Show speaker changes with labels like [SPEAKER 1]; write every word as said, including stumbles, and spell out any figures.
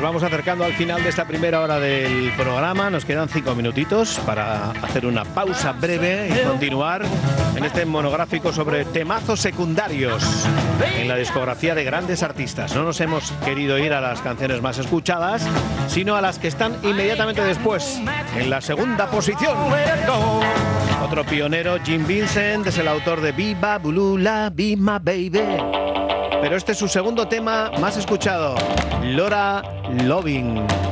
[SPEAKER 1] vamos acercando al final de esta primera hora del programa. Nos quedan cinco minutitos para hacer una pausa breve y continuar en este monográfico sobre temazos secundarios en la discografía de grandes artistas. No nos hemos querido ir a las canciones más escuchadas, sino a las que están inmediatamente después, en la segunda posición. Otro pionero, Jim Vincent, es el autor de Viva Bulula, Be My Baby. Pero este es su segundo tema más escuchado, Laura Loving.